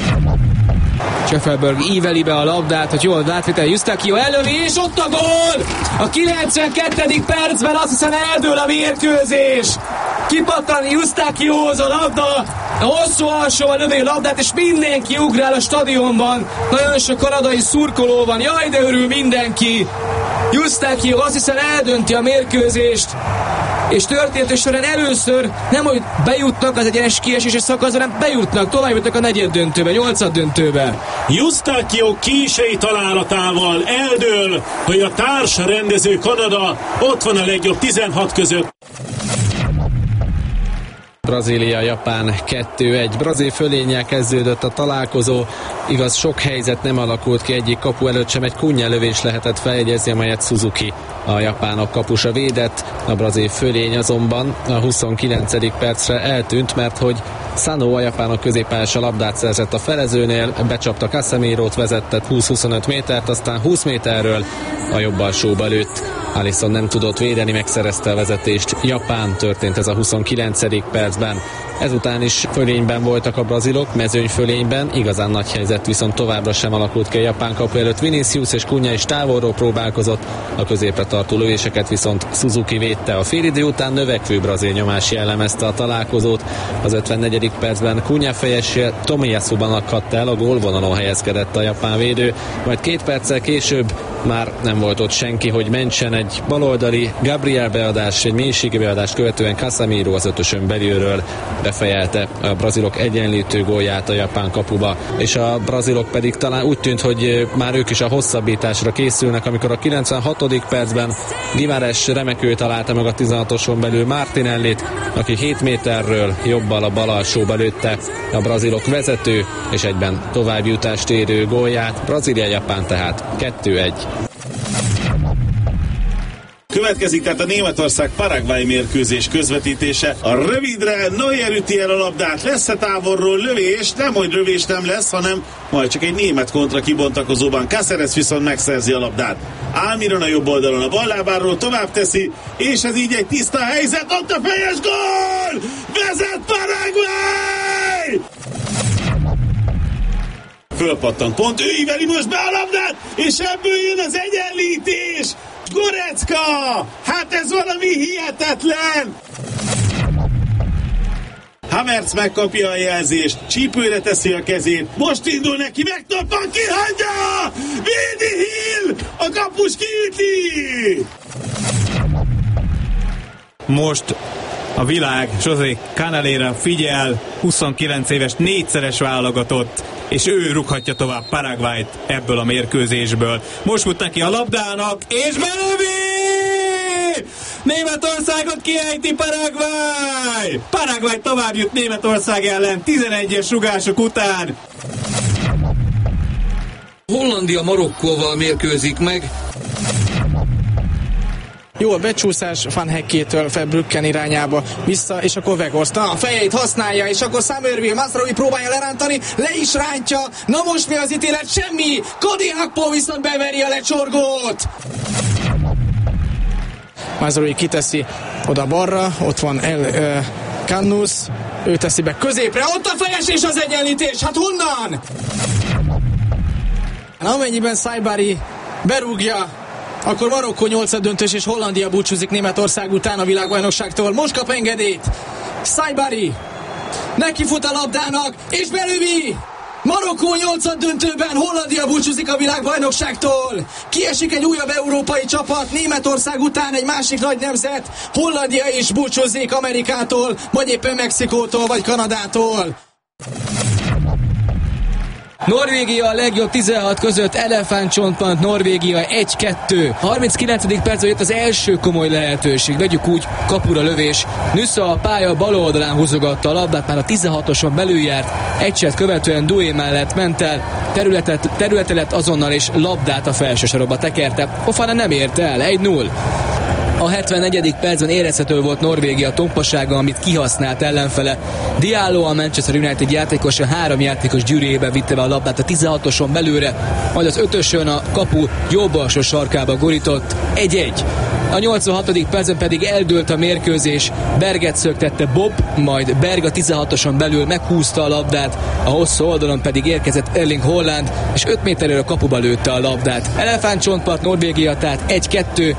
Speaker 11: Scheffelberg íveli be a labdát, hogy jól átvitel Eustáquio elővi, és ott a gól! A kilencvenkettedik percben azt hiszem eldől a mérkőzés! Kipattan Eustáquiohoz a labda, a hosszú alsóval lövi a labdát, és mindenki ugrál a stadionban. Nagyon sok kanadai szurkoló van, jaj, de örül mindenki! Eustáquio azt hiszem eldönti a mérkőzést, és történetek során először nem, hogy bejutnak az egyenes kieséses szakaszra, hanem bejutnak, tovább jutnak a negyed döntőbe, nyolcad döntőbe.
Speaker 12: Eustáquio kései találatával eldől, hogy a társa rendező Kanada ott van a legjobb tizenhat között.
Speaker 11: Brazília-Japán kettő egy. Brazil fölénnyel kezdődött a találkozó. Igaz, sok helyzet nem alakult ki, egyik kapu előtt sem egy kúnyelövés lehetett feljegyezni, amelyet Suzuki, a japánok kapusa védett. A brazil fölény azonban a huszonkilencedik percre eltűnt, mert hogy Sano, a japánok középpályása labdát szerzett a felezőnél, becsapta Casemiro-t, vezetett húsz-huszonöt métert, aztán húsz méterről a jobb alsóba lőtt. Alisson nem tudott védeni, megszerezte a vezetést. Japán, történt ez a huszonkilencedik percben. Ezután is fölényben voltak a brazilok, mezőny fölényben, igazán nagy helyzet viszont továbbra sem alakult ki a japán kapu előtt. Vinicius és Cunha is távolról próbálkozott, a középre tartó lövéseket viszont Suzuki védte. A félidő után növekvő brazil nyomás jellemezte a találkozót. Az ötvennegyedik percben Cunha fejese Tomiyasuban akadta el, a gólvonalon helyezkedett a japán védő, majd két perccel később már nem volt ott senki, hogy mentsen. Egy baloldali Gabriel beadás, egy mélységi beadást követően Casemiro az ötösön belülről befejelte a brazilok egyenlítő gólját a japán kapuba, és a brazilok pedig talán úgy tűnt, hogy már ők is a hosszabbításra készülnek, amikor a kilencvenhatodik percben Guimarães remekül találta meg a tizenhatoson belül Martinellit, aki hét méterről jobbal a bal alsóba lőtte a brazilok vezető és egyben továbbjutást érő gólját. Brazília-Japán tehát kettő egy.
Speaker 15: Következik tehát a Németország-Paraguay mérkőzés közvetítése. A rövidre Neuer üti el a labdát, lesz-e távolról lövés? Nem, hogy lövés nem lesz, hanem majd csak egy német kontra kibontakozóban. Cáceres viszont megszerzi a labdát. Almiron a jobb oldalon a ballábáról tovább teszi, és ez így egy tiszta helyzet, ott a fejes gól! Vezet Paraguay! Fölpattant pont, ő íveli most be a labdát, és ebből jön az egyenlítés! Gorecka! Hát ez valami hihetetlen! Havertz megkapja a jelzést, csípőre teszi a kezét, most indul neki, megtoppan, kihagyja! Védi Hill! A kapus kiüti!
Speaker 14: Most
Speaker 17: a világ. José Canalera figyel, huszonkilenc éves, négyszeres válogatott, és ő rúghatja tovább Paraguayt ebből a mérkőzésből. Most fut neki a labdának, és belövi! Németországot kiejti Paraguay! Paraguay tovább jut Németország ellen tizenegyes rugások után.
Speaker 18: Hollandia Marokkóval mérkőzik meg.
Speaker 16: Jó a becsúszás Van Heckétől Verbruggen irányába vissza, és akkor Weghorst a fejeit használja, és akkor Summerville, Mazraoui próbálja lerántani, le is rántja, na most mi az ítélet? Semmi! Cody Gakpo viszont beveri a lecsorgót! Mazraoui kiteszi oda balra, ott van El uh, Kannus, ő teszi be középre, ott a fejes és az egyenlítés, hát honnan? Amennyiben Saibari berúgja, akkor Marokkó nyolcaddöntős és Hollandia búcsúzik Németország után a világbajnokságtól. Most kap engedélyt Saibari, neki fut a labdának, és belövi! Marokkó nyolcaddöntőben, Hollandia búcsúzik a világbajnokságtól. Kiesik egy újabb európai csapat, Németország után egy másik nagy nemzet, Hollandia is búcsúzik Amerikától, vagy éppen Mexikótól, vagy Kanadától.
Speaker 11: Norvégia a legjobb tizenhat között, elefántcsontpont Norvégia egy kettő. harminckilencedik percben jött az első komoly lehetőség, vegyük úgy, kapura lövés. Nüsza a pálya bal oldalán húzogatta a labdát, már a tizenhatoson belül járt, egyset követően Doué mellett ment el, területet, területe lett azonnal és labdát a felső sarokba tekerte. Fofana nem érte el, egy null. A hetvennegyedik percben érezhető volt Norvégia tompasága, amit kihasznált ellenfele. Diallo, a Manchester United játékosa három játékos gyűrűjébe vitte be a labdát a tizenhatoson belőle, majd az ötösön a kapu jobb alsó sarkába gurított. egy egy. A nyolcvanhatodik percben pedig eldőlt a mérkőzés. Berget szöktette Bob, majd Berg a tizenhatoson belül meghúzta a labdát, a hosszú oldalon pedig érkezett Erling Haaland, és öt méterről a kapuba lőtte a labdát. Elefántcsontpart Norvégia, tehát egy kettő.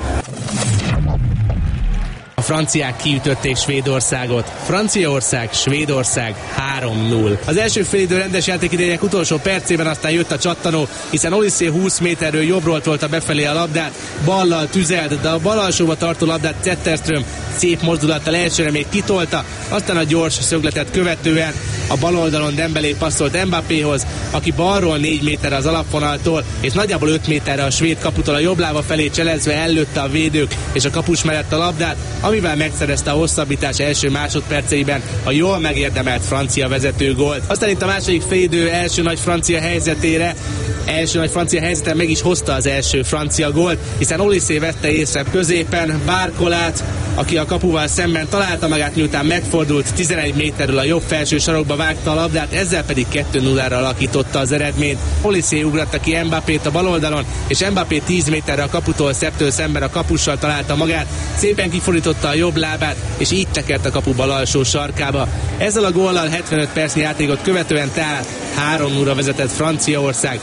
Speaker 13: A franciák kiütötték Svédországot. Franciaország, Svédország három null. Az első félidő rendes játékidejének utolsó percében aztán jött a csattanó, hiszen Olysée húsz méterről jobbról tolta befelé a labdát, ballal tüzelt, de a bal alsóba tartó labdát Zetterström szép mozdulattal elsőre még kitolta, aztán a gyors szögletet követően a bal oldalon Dembélé passzolt Mbappéhoz, aki balról négy méterre az alapvonaltól, és nagyjából öt méterre a svéd kaputól a jobb lába felé cselezve ellőtte a védők és a kapus mellett a labdát, amivel megszerezte a hosszabbítás első másodperceiben a jól megérdemelt francia vezető gólt. Aztán itt a második félidő első nagy francia helyzetére, első nagy francia helyzeten meg is hozta az első francia gólt, hiszen Olysée vette észre középen Barcolát, aki a kapuval szemben találta magát, miután megfordult tizenegy méterről a jobb felső sarokba vágta a labdát, ezzel pedig kettő nullára alakította az eredményt. Olysée ugratta ki Mbappét a bal oldalon, és Mbappé tíz méterre a kaputól Szeptől szemben a kapussal találta magát, szépen kifordította a jobb lábát, és így tekert a kapu bal alsó sarkába. Ezzel a góllal hetvenöt percnyi játékot követően tehát három nullra vezetett Franciaország.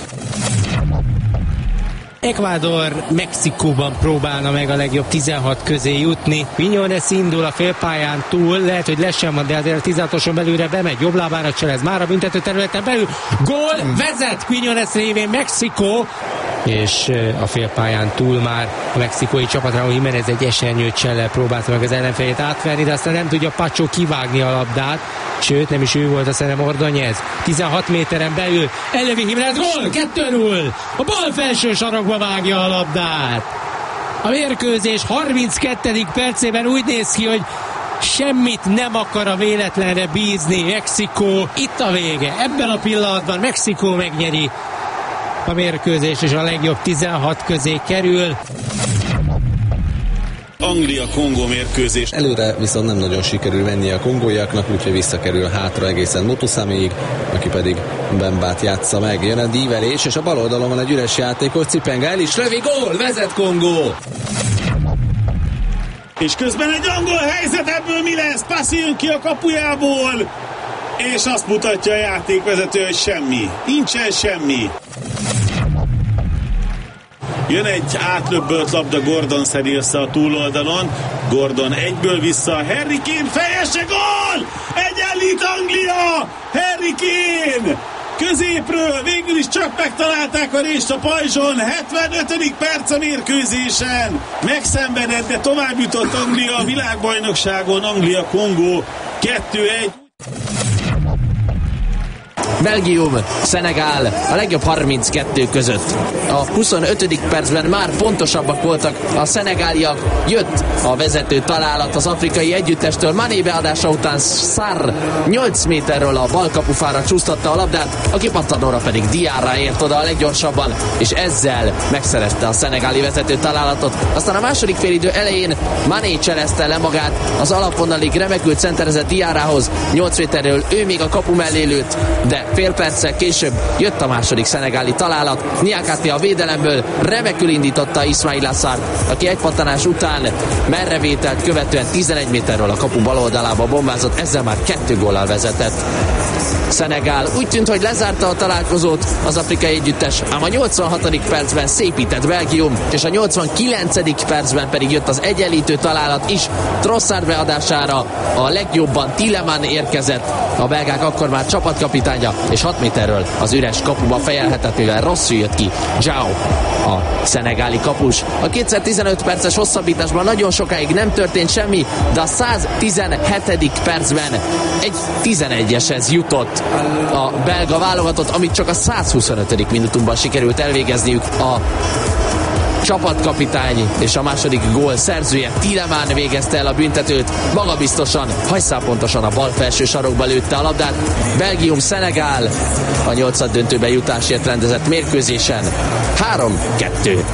Speaker 14: Ecuador Mexikóban próbálna meg a legjobb tizenhat közé jutni. Quiñones indul a félpályán túl, lehet, hogy lesz sem van, de azért a tizenhatoson belülre bemegy, jobb lábára cselez, már a büntető területen belül. Gól! Vezet Quiñones révén Mexikó! És a félpályán túl már a mexikói csapat, Raúl Jiménez egy esernyőt csellel próbálta meg az ellenfejét átverni, de aztán nem tudja Pacho kivágni a labdát, sőt nem is ő volt, a szerintem Ordóñez. tizenhat méteren belül ellövi Jiménez, gól! kettő null! A bal felső sarokba vágja a labdát. A mérkőzés harminckettedik percében úgy néz ki, hogy semmit nem akar a véletlenre bízni Mexikó. Itt a vége. Ebben a pillanatban Mexikó megnyeri a mérkőzés, és a legjobb tizenhat közé kerül.
Speaker 15: Anglia-Kongó mérkőzés.
Speaker 11: Előre viszont nem nagyon sikerül menni a kongóiaknak, úgyhogy visszakerül hátra egészen Motusaméig, aki pedig Bembát játsza meg. Jön a dívelés, és a bal oldalon van egy üres játékos, Cipenga el is lövi, gól, vezet Kongó!
Speaker 15: És közben egy angol helyzet, ebből mi lesz? Passi jön ki a kapujából, és azt mutatja a játékvezető, hogy semmi. Nincsen semmi. Jön egy átlöbbölt labda, Gordon szedi össze a túloldalon. Gordon egyből vissza, Harry Kane fejese, gól! Egyenlít Anglia! Harry Kane! középről, végül is csak megtalálták a rést a pajzson, hetvenötödik perc a mérkőzésen. Megszenvedett, de tovább jutott Anglia a világbajnokságon, Anglia-Kongó kettő egy.
Speaker 19: Belgium, Szenegál a legjobb harminckettő között. A huszonötödik percben már pontosabbak voltak a szenegáliak. Jött a vezető találat az afrikai együttestől. Mané beadása után Sarr nyolc méterről a balkapufára csúsztatta a labdát, a kipattanóra pedig Diarra ért oda a leggyorsabban, és ezzel megszerezte a szenegáli vezető találatot. Aztán a második félidő elején Mané cselezte le magát, az alapvonalig remekül centerezett Diarrához, nyolc méterről ő még a kapu mellé lőtt, de fél perccel később jött a második szenegáli találat. Niakhaté a védelemből remekül indította Ismaila Sarrt, aki egy pattanás után merrevételt követően tizenegy méterről a kapu bal oldalába bombázott, ezzel már kettő góllal vezetett. Szenegál úgy tűnt, hogy lezárta a találkozót az afrikai együttes, ám a nyolcvanhatodik percben szépített Belgium, és a nyolcvankilencedik percben pedig jött az egyenlítő találat is. Trossard beadására a legjobban Tielemans érkezett, a belgák akkor már csapatkapitánya, és hat méterről az üres kapuba fejelhetett, mivel rosszul jött ki Zhao, a szenegáli kapus. A kétszáztizenöt perces hosszabbításban nagyon sokáig nem történt semmi, de a száztizenhetedik percben egy tizenegyeshez jutott a belga válogatott, amit csak a százhuszonötödik minutumban sikerült elvégezniük. A csapatkapitány és a második gól szerzője Tielemans végezte el a büntetőt, magabiztosan, hajszálpontosan a bal felső sarokba lőtte a labdát. Belgium-Szenegál a nyolcaddöntőbe jutásért rendezett mérkőzésen három kettő.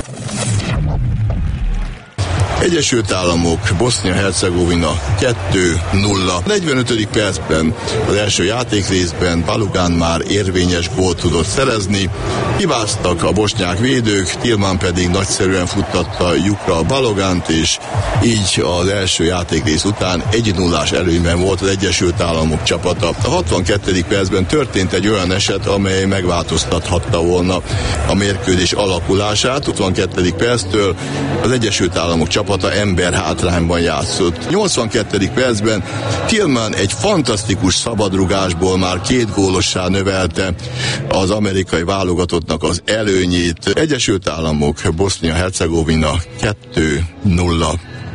Speaker 8: Egyesült Államok, Bosznia-Hercegovina kettő nulla. negyvenötödik percben az első játékrészben Balogán már érvényes gólt tudott szerezni. Hibáztak a bosnyák védők, Tielemans pedig nagyszerűen futtatta lyukra a Balogánt, és így az első játékrész után egy nullás előnyben volt az Egyesült Államok csapata. A hatvankettedik percben történt egy olyan eset, amely megváltoztathatta volna a mérkőzés alakulását. huszonkettő perctől az Egyesült Államok csapata ember hátrányban játszott. nyolcvankettedik percben Tielemans egy fantasztikus szabadrugásból már két gólossá növelte az amerikai válogatottnak az előnyét. Egyesült Államok, Bosznia-Hercegovina kettő nulla.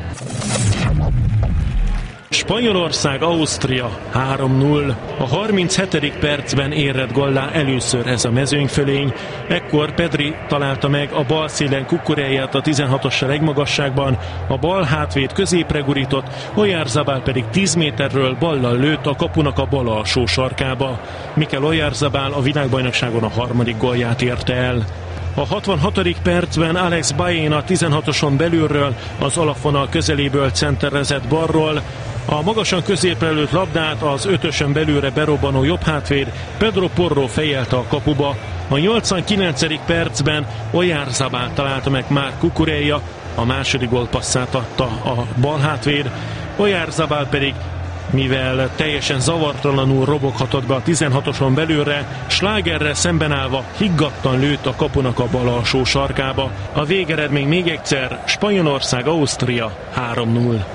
Speaker 12: Spanyolország, Ausztria három null. A harminchetedik percben érett gollá először ez a mezőnyfölény. Ekkor Pedri találta meg a bal szélen Cucurelját a tizenhatossal legmagasságban, a bal hátvéd középre gurított, Oyarzabal pedig tíz méterről ballal lőtt a kapunak a bal alsó sarkába. Mikel Oyarzabal a világbajnokságon a harmadik gólját érte el. A hatvanhatodik percben Alex Baena tizenhatoson belülről, az alapvonal közeléből centerezett balról. A magasan középre lőtt labdát az ötösön belülre berobbanó jobb hátvéd Pedro Porro fejelte a kapuba. A nyolcvankilencedik percben Oyarzabal találta meg már Cucurella, a második gólpasszát adta a bal hátvéd. Oyarzabal pedig, mivel teljesen zavartalanul roboghatott be a tizenhatoson belülre, Schlagerrel szemben állva higgadtan lőtt a kapunak a bal alsó sarkába. A végeredmény még egyszer Spanyolország, Ausztria három null.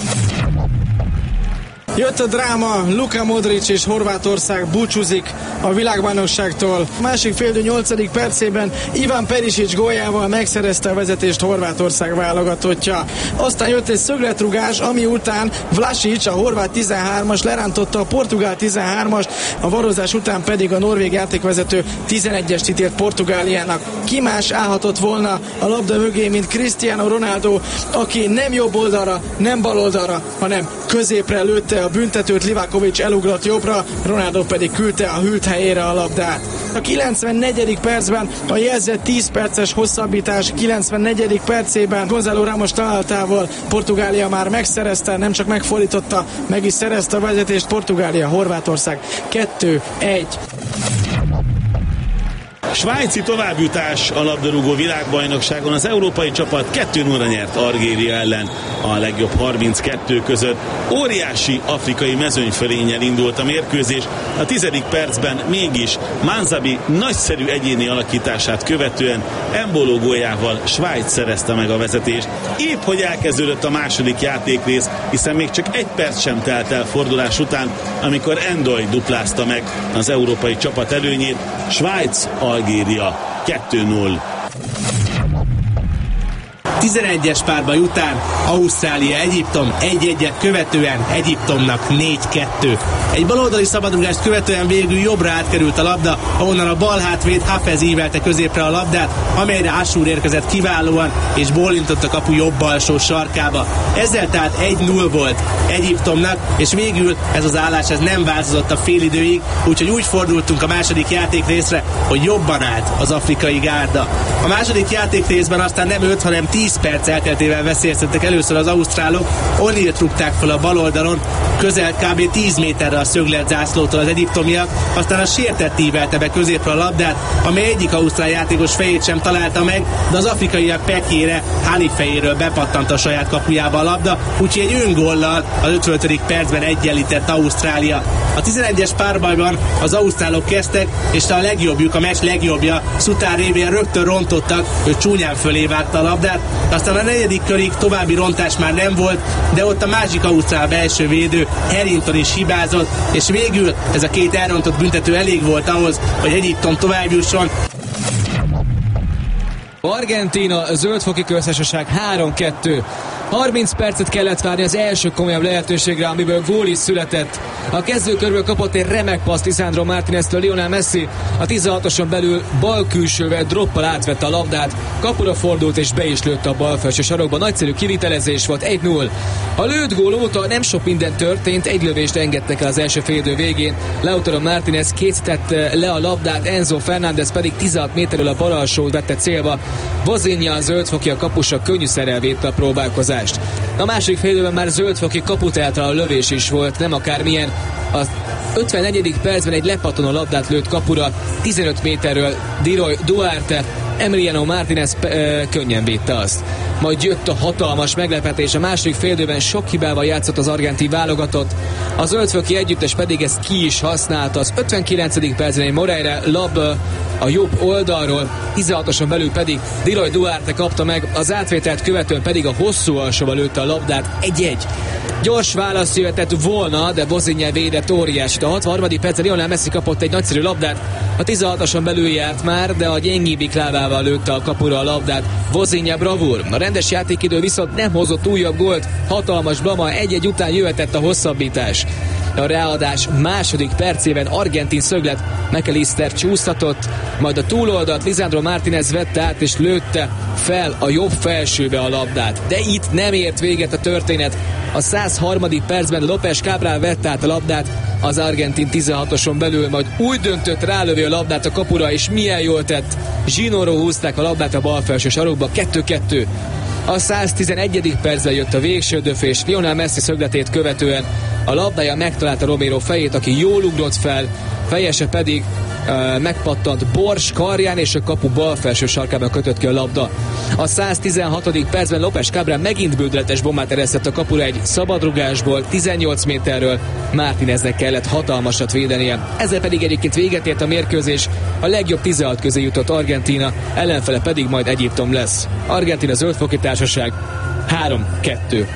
Speaker 16: Jött a dráma, Luka Modric és Horvátország búcsúzik a világbajnokságtól. A másik félidő nyolcadik percében Ivan Perisic góljával megszerezte a vezetést Horvátország válogatottja. Aztán jött egy szögletrugás, ami után Vlasic, a horvát tizenhármas lerántotta a portugál tizenhármast, a varozás után pedig a norvég játékvezető tizenegyest ítélt Portugáliának. Ki más állhatott volna a labda mögé, mint Cristiano Ronaldo, aki nem jobb oldalra, nem bal oldalra, hanem középre lőtte a büntetőt, Livakovic elugrott jobbra, Ronaldo pedig küldte a hűlt helyére a labdát. A kilencvennegyedik percben a jelzett tíz perces hosszabbítás kilencvennegyedik percében Gonzalo Ramos találatával Portugália már megszerezte, nem csak megfordította, meg is szerezte a vezetést. Portugália, Horvátország kettő egy.
Speaker 15: Svájci továbbjutás a labdarúgó világbajnokságon. Az európai csapat kettő nulla nyert Algéria ellen a legjobb harminckettő között. Óriási afrikai mezőnyfölénnyel indult a mérkőzés. A tizedik percben mégis Manzabi nagyszerű egyéni alakítását követően Embolo góljával Svájc szerezte meg a vezetést. Épp hogy elkezdődött a második játékrész, hiszen még csak egy perc sem telt el fordulás után, amikor Endoy duplázta meg az európai csapat előnyét. Svájc-Algéria kettő null.
Speaker 13: tizenegyes párbaj után Ausztrália-Egyiptom egy egyet követően Egyiptomnak négy kettő. Egy baloldali szabadrugást követően végül jobbra átkerült a labda, ahonnan a bal hátvéd Hafez ívelte középre a labdát, amelyre Asur érkezett kiválóan, és bólintott a kapu jobb alsó sarkába. Ezzel tehát egy null volt Egyiptomnak, és végül ez az állás ez nem változott a félidőig, úgyhogy úgy fordultunk a második játékrészre, hogy jobban állt az afrikai gárda. A második játékrészben aztán nem öt, hanem tíz perc elteltével veszélyeztettek először az ausztrálok, O'Neillt rúgták fel a bal oldalon, közel kb. tíz méterre a szöglet zászlótól az egyiptomiak, aztán a sértett ívelte be középre a labdát, amely egyik ausztrál játékos fejét sem találta meg, de az afrikaiak pekjére, Hali fejéről bepattant a saját kapujába a labda, úgyhogy egy öngóllal az ötvenötödik percben egyenlített Ausztrália. A tizenegyes párbajban az ausztrálok kezdtek, és a legjobbjuk, a meccs legjobbja, Sutár révén rögtön rontottak, ő csúnyán fölé vágta a labdát, aztán a negyedik körig további rontás már nem volt, de ott a másik ausztrál belső védő, Harrington is hibázott, és végül ez a két elrontott büntető elég volt ahhoz, hogy Egyiptom továbbjusson.
Speaker 20: Argentína zöldfoki köztársaság három kettő. harminc percet kellett várni az első komolyabb lehetőségre, amiből gól is született. A kezdőkörből kapott egy remek paszt Lisandro Martíneztől Lionel Messi. A tizenhatoson belül bal külsővel droppal átvette a labdát, kapura fordult és be is lőtte a bal felső sarokba. Nagyszerű kivitelezés volt, egy null. A lőtt gól óta nem sok minden történt, egy lövést engedtek el az első félidő végén. Lautaro Martínez készítette le a labdát, Enzo Fernández pedig tizenhat méterről a bal alsót vette célba. Vozinha a zöldfoki a kapusa könnyűszerrel védte a próbálkozást. A második félidőben már zöldfoki kaput eltal a lövés is volt, nem akármilyen. A ötvennegyedik percben egy lepattanó labdát lőtt kapura, tizenöt méterről Diroy Duarte, Emiliano Martínez e, könnyen védte azt. Majd jött a hatalmas meglepetés, a második félidőben sok hibával játszott az argentin válogatott, a zöldfoki együttes pedig ezt ki is használta. Az ötvenkilencedik percben egy Moreira lab a jobb oldalról, tizenhatoson belül pedig Diroy Duarte kapta meg, az átvételt követően pedig a hosszú alsóba lőtte a labdát, egy egy. Gyors válasz jöhetett volna, de Vozinha védett óriásit. A hatvanharmadik percben Lionel Messi kapott egy nagyszerű labdát, a tizenhatoson belül járt már, de a gyengébbik lábával lőtte a kapura a labdát. Vozinha bravúr. A rendes játékidő viszont nem hozott újabb gólt, hatalmas blama, egy-egy után jöhetett a hosszabbítás. A ráadás második percében argentin szöglet McAllister csúsztatott, majd a túloldalt Lisandro Martínez vette át és lőtte fel a jobb felsőbe a labdát. De itt nem ért véget a történet. A százharmadik percben López Cabral vette át a labdát az argentin tizenhatoson belül, majd úgy döntött rálövi a labdát a kapura, és milyen jól tett. Zsinóról húzták a labdát a bal felső sarokba, kettő kettő. A száztizenegyedik percben jött a végső döfés, Lionel Messi szögletét követően a labdája megtalálta Romero fejét, aki jól ugrott fel, fejese pedig uh, megpattant Bors karján, és a kapu bal felső sarkában kötött ki a labda. A száztizenhatodik percben López Cabral megint bődületes bombát eresztett a kapura egy szabadrugásból, tizennyolc méterről. Martíneznek kellett hatalmasat védenie. Ezzel pedig egyébként véget ért a mérkőzés, a legjobb tizenhat közé jutott Argentína, ellenfele pedig majd Egyiptom lesz. Argentína zöldfoki társaság három kettő.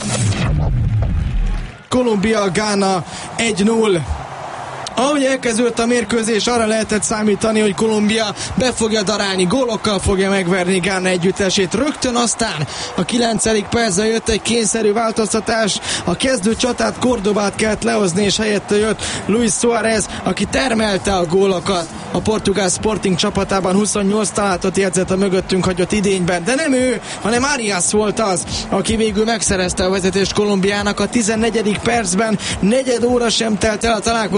Speaker 16: Kolumbia, Gána egy null. Ahogy elkezdődött a mérkőzés, arra lehetett számítani, hogy Kolumbia be fogja darálni, gólokkal fogja megverni Gána együttesét. Rögtön aztán a kilencedik percben jött egy kényszerű változtatás. A kezdő csatát, Cordobát kellett lehozni, és helyette jött Luis Suárez, aki termelte a gólokat. A portugál Sporting csapatában huszonnyolc találatot jegyzett a mögöttünk hagyott idényben, de nem ő, hanem Arias volt az, aki végül megszerezte a vezetést Kolumbiának a tizennegyedik percben. Negyed óra sem telt el a találkozóból,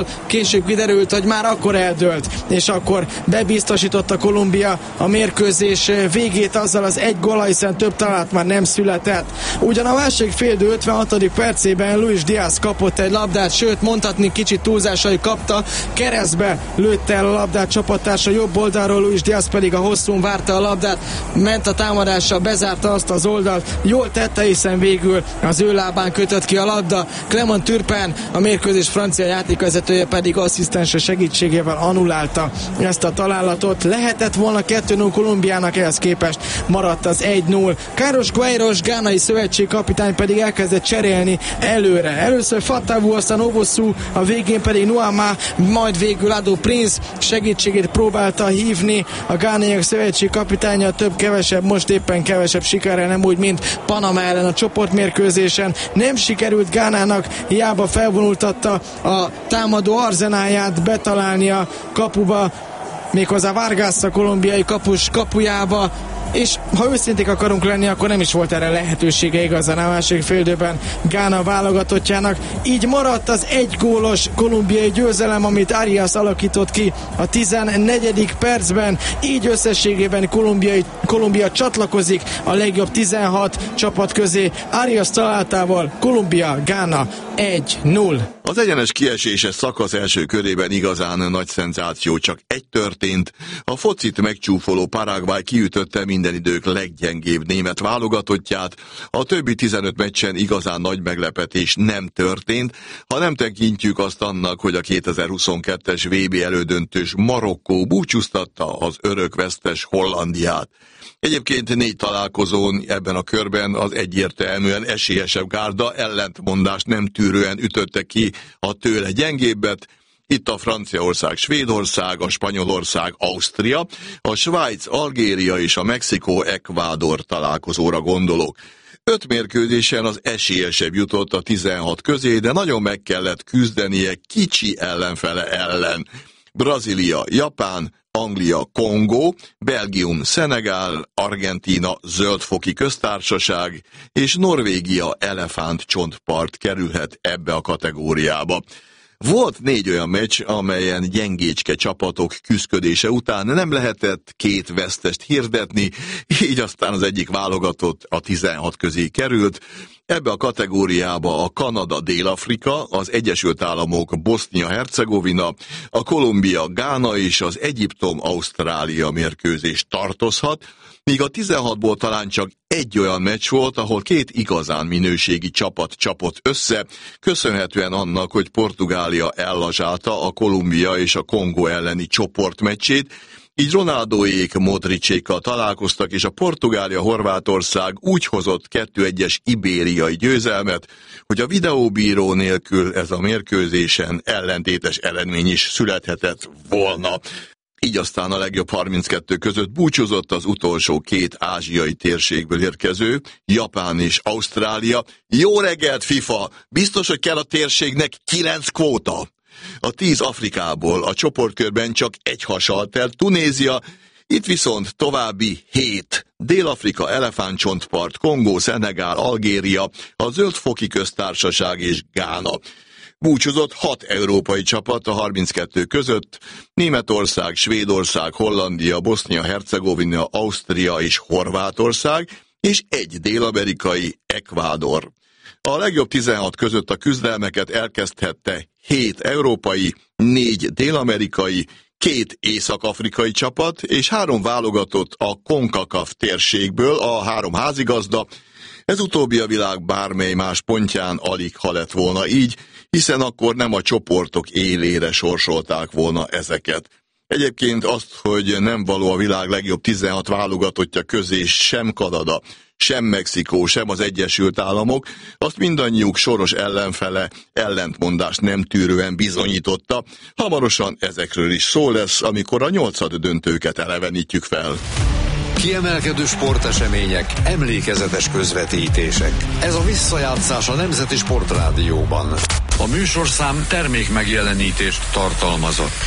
Speaker 16: nullával, később kiderült, hogy már akkor eldőlt, és akkor bebiztosította Kolumbia a mérkőzés végét azzal az egy góllal, hiszen több találat már nem született. Ugyan a második félidő ötvenhatodik percében Luis Diaz kapott egy labdát, sőt mondhatni kicsit túlzásai kapta, keresztbe lőtte el a labdát csapattársa jobb oldalról, Luis Diaz pedig a hosszún várta a labdát, ment a támadással, bezárta azt az oldalt, jól tette, hiszen végül az ő lábán kötött ki a labda. Clement Turpin, a mérkőzés francia játékvezetője pedig asszisztense segítségével annulálta ezt a találatot. Lehetett volna kettő null Kolumbiának, ehhez képest maradt az egy null. Carlos Queiroz, gánai szövetségkapitány pedig elkezdett cserélni előre. Először Fatavu, aztán Owosu, a végén pedig Nuama, majd végül Ado Prince segítségét próbálta hívni. A gánaiak szövetségkapitánya több-kevesebb, most éppen kevesebb sikerrel, nem úgy, mint Panama ellen a csoportmérkőzésen. Nem sikerült Gánának, hiába felvonultatta a támadó arzenáját betalálni a kapuba, méghozzá Vargas, a kolumbiai kapus kapujába, és ha őszinték akarunk lenni, akkor nem is volt erre lehetősége igazán a második félidőben Gána válogatottjának. Így maradt az egy gólos kolumbiai győzelem, amit Arias alakított ki a tizennegyedik percben. Így összességében Kolumbiai, Kolumbia csatlakozik a legjobb tizenhat csapat közé. Arias találtával Kolumbia, Gána egy null.
Speaker 8: Az egyenes kieséses szakasz első körében igazán nagy szenzáció csak egy történt. A focit megcsúfoló Paraguay kiütötte minden idők leggyengébb német válogatottját. A többi tizenöt meccsen igazán nagy meglepetés nem történt, ha nem tekintjük azt annak, hogy a kétezer-huszonkettes vé bé elődöntős Marokkó búcsúztatta az örökvesztes Hollandiát. Egyébként négy találkozón ebben a körben az egyértelműen esélyesebb gárda ellentmondást nem tűrően ütötte ki a tőle gyengébbet. Itt a Franciaország, Svédország, a Spanyolország, Ausztria, a Svájc, Algéria és a Mexikó-Ekvádor találkozóra gondolok. Öt mérkőzésen az esélyesebb jutott a tizenhat közé, de nagyon meg kellett küzdenie kicsi ellenfele ellen. Brazília, Japán, Anglia, Kongó, Belgium, Szenegál, Argentína, Zöldfoki Köztársaság és Norvégia elefántcsontpart kerülhet ebbe a kategóriába. Volt négy olyan meccs, amelyen gyengécske csapatok küszködése után nem lehetett két vesztest hirdetni, így aztán az egyik válogatott a tizenhat közé került. Ebbe a kategóriába a Kanada, Dél-Afrika, az Egyesült Államok, Bosznia-Hercegovina, a Kolumbia, Gána és az Egyiptom, Ausztrália mérkőzés tartozhat, míg a tizenhatból talán csak egy olyan meccs volt, ahol két igazán minőségi csapat csapott össze, köszönhetően annak, hogy Portugália ellazsálta a Kolumbia és a Kongó elleni csoportmeccsét, így Ronaldóék Modricsékkal találkoztak, és a Portugália-Horvátország úgy hozott kettő egyes ibériai győzelmet, hogy a videóbíró nélkül ez a mérkőzésen ellentétes eredmény is születhetett volna. Így aztán a legjobb harminckettő között búcsúzott az utolsó két ázsiai térségből érkező, Japán és Ausztrália. Jó reggelt, FIFA! Biztos, hogy kell a térségnek kilenc kvóta? A tíz Afrikából a csoportkörben csak egy hasalt el, Tunézia, itt viszont további hét. Dél-Afrika, elefántcsontpart, Kongó, Szenegál, Algéria, a Zöldfoki Köztársaság és Gána. Búcsúzott hat európai csapat a harminckettő között, Németország, Svédország, Hollandia, Bosznia-Hercegovina, Ausztria és Horvátország, és egy dél-amerikai, Ekvádor. A legjobb tizenhat között a küzdelmeket elkezdhette hét európai, négy dél-amerikai, két észak-afrikai csapat és három válogatott a CONCACAF térségből, a három házigazda. Ez utóbbi a világ bármely más pontján alig ha lett volna így, hiszen akkor nem a csoportok élére sorsolták volna ezeket. Egyébként azt, hogy nem való a világ legjobb tizenhat válogatottja közé sem Kanada, sem Mexikó, sem az Egyesült Államok, azt mindannyiuk soros ellenfele ellentmondást nem tűrően bizonyította. Hamarosan ezekről is szó lesz, amikor a nyolcad döntőket elevenítjük fel.
Speaker 1: Kiemelkedő sportesemények, emlékezetes közvetítések. Ez a visszajátszás a Nemzeti Sportrádióban. A műsorszám termék megjelenítést tartalmazott.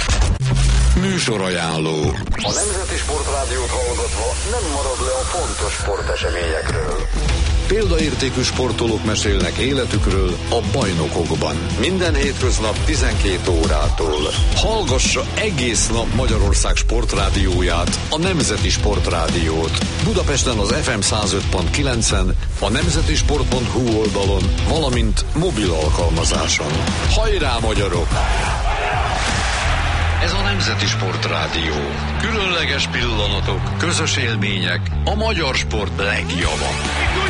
Speaker 1: Műsorajánló. A Nemzeti Sportrádiót hallgatva nem marad le a fontos sporteseményekről. Példaértékű sportolók mesélnek életükről a bajnokokban. Minden hétköznap tizenkét órától. Hallgassa egész nap Magyarország sportrádióját, a Nemzeti Sportrádiót. Budapesten az ef em száz öt pont kilencen, a nemzetisport pont hu oldalon, valamint mobil alkalmazáson. Hajrá, magyarok! Ez a Nemzeti Sportrádió. Különleges pillanatok, közös élmények, a magyar sport legjava.